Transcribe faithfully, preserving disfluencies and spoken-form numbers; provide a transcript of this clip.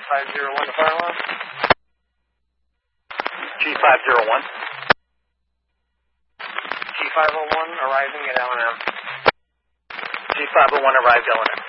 five zero one to fire alarm. G five zero one. G five oh one arriving at L and M. G five oh one arrived L and M.